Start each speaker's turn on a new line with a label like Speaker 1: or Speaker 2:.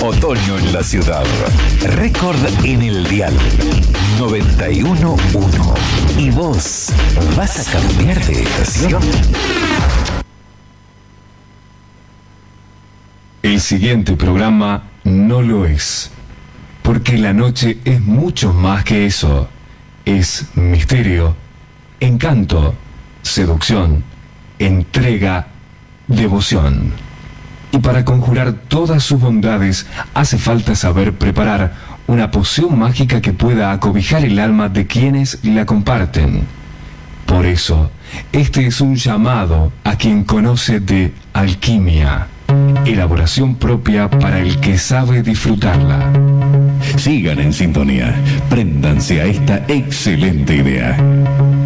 Speaker 1: Otoño en la ciudad. Récord en el dial 91.1. Y vos vas a cambiar de estación.
Speaker 2: El siguiente programa no lo es. Porque la noche es mucho más que eso. Es misterio, encanto, seducción, entrega, devoción. Y para conjurar todas sus bondades hace falta saber preparar una poción mágica que pueda acobijar el alma de quienes la comparten. Por eso, este es un llamado a quien conoce de alquimia, elaboración propia para el que sabe disfrutarla.
Speaker 1: Sigan en sintonía, préndanse a esta excelente idea.